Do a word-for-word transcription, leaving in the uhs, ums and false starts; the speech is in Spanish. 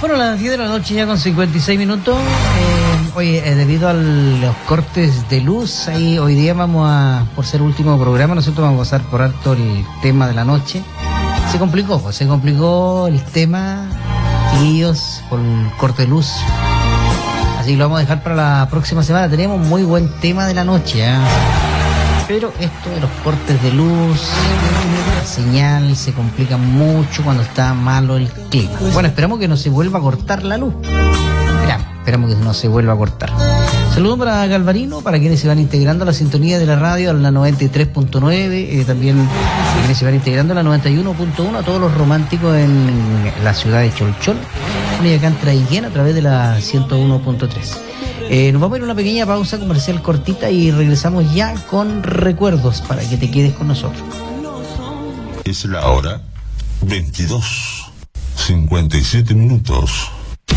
Bueno, a las diez de la noche ya con cincuenta y seis minutos. Eh, oye, eh, debido a los cortes de luz, ahí hoy día vamos a, por ser último programa, nosotros vamos a pasar por alto el tema de la noche. Se complicó, pues, se complicó el tema, chiquillos, por el corte de luz. Así que lo vamos a dejar para la próxima semana. Tenemos muy buen tema de la noche, ¿eh? Pero esto de los cortes de luz, la señal se complica mucho cuando está malo el clima. Bueno, esperamos que no se vuelva a cortar la luz. Esperamos, esperamos que no se vuelva a cortar. Saludos para Galvarino, para quienes se van integrando a la sintonía de la radio, a la noventa y tres punto nueve, eh, también a quienes se van integrando a la noventa y uno punto uno, a todos los románticos en la ciudad de Cholchol, y acá en Traiguén a través de la ciento uno punto tres. Eh, nos vamos a ir a una pequeña pausa comercial cortita y regresamos ya con recuerdos para que te quedes con nosotros. Es la hora veintidós, cincuenta y siete minutos.